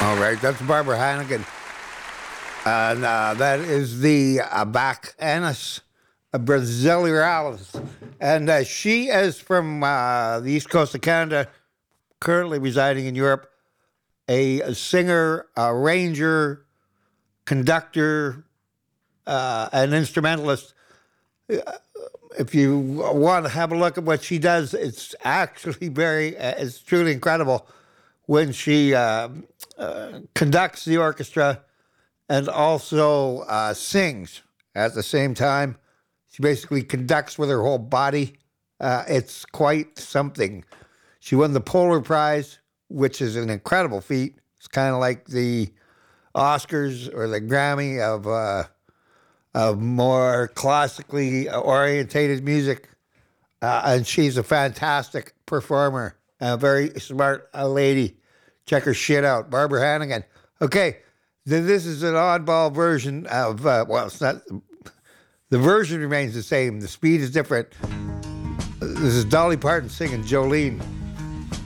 All right, that's Barbara Hannigan. And that is the Bacanas Brasileiras. And she is from the east coast of Canada, currently residing in Europe, a singer, arranger, conductor, an instrumentalist. If you want to have a look at what she does, it's actually it's truly incredible when she conducts the orchestra and also sings at the same time. She basically conducts with her whole body. It's quite something. She won the Polar Prize, which is an incredible feat. It's kind of like the Oscars or the Grammy of more classically orientated music. And she's a fantastic performer, a very smart lady. Check her shit out, Barbara Hannigan. Okay, this is an oddball version of, well, it's not, the version remains the same. The speed is different. This is Dolly Parton singing Jolene.